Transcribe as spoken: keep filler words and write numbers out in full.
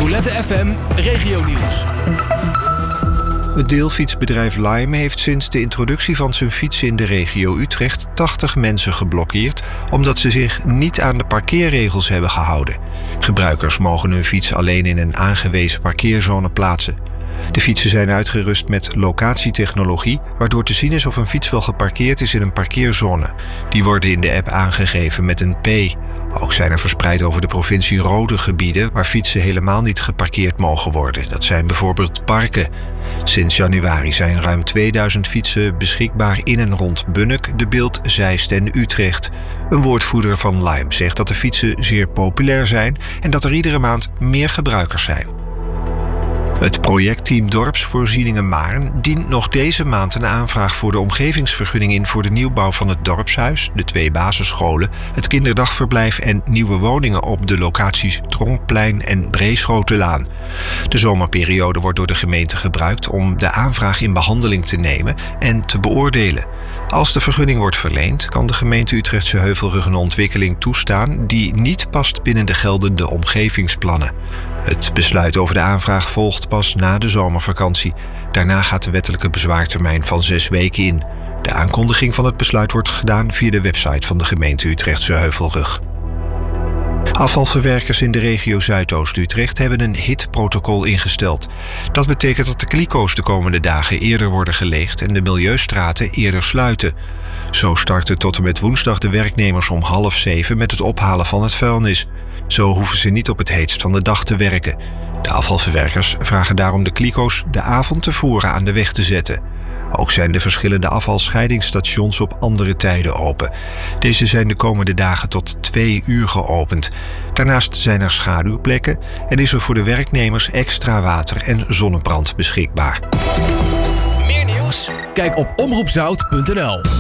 Violette F M Regionieuws. Het deelfietsbedrijf Lime heeft sinds de introductie van zijn fietsen in de regio Utrecht tachtig mensen geblokkeerd omdat ze zich niet aan de parkeerregels hebben gehouden. Gebruikers mogen hun fiets alleen in een aangewezen parkeerzone plaatsen. De fietsen zijn uitgerust met locatietechnologie, waardoor te zien is of een fiets wel geparkeerd is in een parkeerzone. Die worden in de app aangegeven met een P. Ook zijn er verspreid over de provincie rode gebieden waar fietsen helemaal niet geparkeerd mogen worden. Dat zijn bijvoorbeeld parken. Sinds januari zijn ruim tweeduizend fietsen beschikbaar in en rond Bunnik, De Bilt, Zeist en Utrecht. Een woordvoerder van Lime zegt dat de fietsen zeer populair zijn en dat er iedere maand meer gebruikers zijn. Het projectteam Dorpsvoorzieningen Maarn dient nog deze maand een aanvraag voor de omgevingsvergunning in voor de nieuwbouw van het dorpshuis, de twee basisscholen, het kinderdagverblijf en nieuwe woningen op de locaties Tronkplein en Breeschotenlaan. De zomerperiode wordt door de gemeente gebruikt om de aanvraag in behandeling te nemen en te beoordelen. Als de vergunning wordt verleend, kan de gemeente Utrechtse Heuvelrug een ontwikkeling toestaan die niet past binnen de geldende omgevingsplannen. Het besluit over de aanvraag volgt pas na de zomervakantie. Daarna gaat de wettelijke bezwaartermijn van zes weken in. De aankondiging van het besluit wordt gedaan via de website van de gemeente Utrechtse Heuvelrug. Afvalverwerkers in de regio Zuidoost-Utrecht hebben een hitprotocol ingesteld. Dat betekent dat de kliko's de komende dagen eerder worden geleegd en de milieustraten eerder sluiten. Zo starten tot en met woensdag de werknemers om half zeven met het ophalen van het vuilnis. Zo hoeven ze niet op het heetst van de dag te werken. De afvalverwerkers vragen daarom de kliko's de avond tevoren aan de weg te zetten. Ook zijn de verschillende afvalscheidingsstations op andere tijden open. Deze zijn de komende dagen tot twee uur geopend. Daarnaast zijn er schaduwplekken en is er voor de werknemers extra water en zonnebrand beschikbaar. Meer nieuws? Kijk op omroep zout punt n l.